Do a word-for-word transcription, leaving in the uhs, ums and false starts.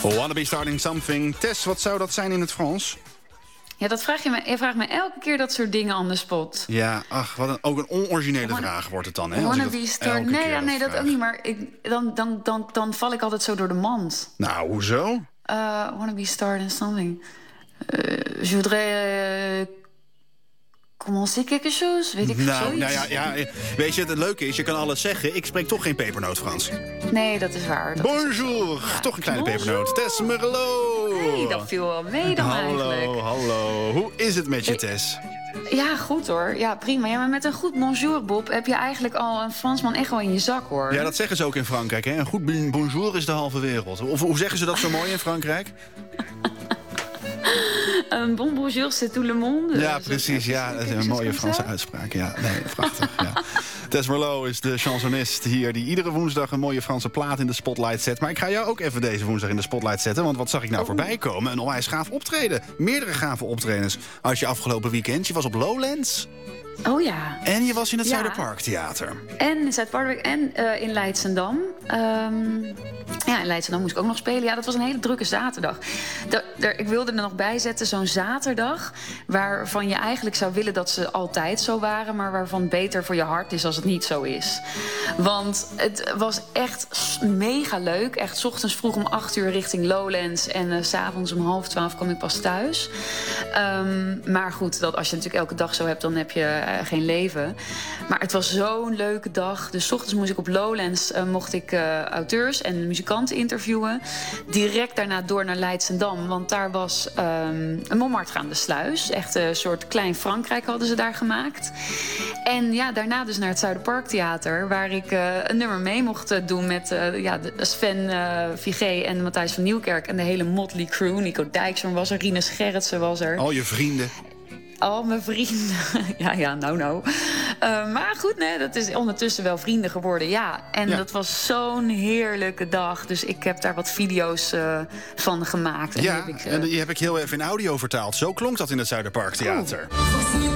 Wanna be starting something. Tess, wat zou dat zijn in het Frans? Ja, dat vraag je me. Je vraagt me elke keer dat soort dingen on the spot. Ja, ach, wat een, ook een onoriginele wanna, vraag wordt het dan, hè? Wanna be start... Nee, ja, nee, dat vraag. ook niet. Maar ik, dan, dan, dan, dan val ik altijd zo door de mand. Nou, hoezo? Uh, wanna be starting something. Uh, je voudrais... Uh, commencer quelque chose? Weet ik nou, zoiets? Nou ja, ja, weet je, het leuke is, je kan alles zeggen. Ik spreek toch geen pepernoot Frans. Nee, dat is waar. Dat Bonjour! Is ja. Toch een kleine Bonjour. pepernoot. Tess Merlot! Nee, dat viel wel mee dan hallo, eigenlijk. Hallo, hallo. Hoe is het met je, Tess? Ja, goed hoor. Ja, prima. Ja, maar met een goed bonjour, Bob, heb je eigenlijk al een Fransman echt wel in je zak, hoor. Ja, dat zeggen ze ook in Frankrijk, hè? Een goed bonjour is de halve wereld. Of hoe zeggen ze dat zo mooi in Frankrijk? Un bon bonjour, c'est tout le monde. Ja, precies. Ja, dat is een mooie Franse uitspraak. Ja, nee, prachtig. Ja. Tess Merlot is de chansonist hier die iedere woensdag een mooie Franse plaat in de spotlight zet. Maar ik ga jou ook even deze woensdag in de spotlight zetten. Want wat zag ik nou oh. voorbij komen? Een onwijs gaaf optreden. Meerdere gave optredens. Als je afgelopen weekend, je was op Lowlands. Oh ja. En je was in het ja. Zuiderparktheater. En in Zuiderpark en uh, in Leidschendam. Um, ja, in Leidschendam moest ik ook nog spelen. Ja, dat was een hele drukke zaterdag. De, de, ik wilde er nog bij zetten, zo'n zaterdag... waarvan je eigenlijk zou willen dat ze altijd zo waren... maar waarvan het beter voor je hart is als het niet zo is. Want het was echt mega leuk. Echt 's ochtends vroeg om acht uur richting Lowlands... en uh, 's avonds om half twaalf kwam ik pas thuis. Um, maar goed, dat als je natuurlijk elke dag zo hebt... dan heb je uh, geen leven. Maar het was zo'n leuke dag. Dus 's ochtends moest ik op Lowlands... Uh, mocht ik uh, auteurs en muzikanten interviewen. Direct daarna door naar Leidschendam. Want daar was um, een Montmartre aan de Sluis. Echt een soort klein Frankrijk hadden ze daar gemaakt. En ja, daarna dus naar het Zuiderparktheater... waar ik uh, een nummer mee mocht uh, doen met uh, ja, de Sven uh, Vigé en Matthijs van Nieuwkerk... en de hele Motley Crew. Nico Dijkshoorn was er, Rinus Gerritsen was er. Al je vrienden. Al mijn vrienden. Ja, ja, nou, nou. Uh, maar goed, nee, dat is ondertussen wel vrienden geworden, ja. En ja. dat was zo'n heerlijke dag. Dus ik heb daar wat video's uh, van gemaakt. En ja, die heb ik, uh... en die heb ik heel even in audio vertaald. Zo klonk dat in het Zuiderparktheater. Oh.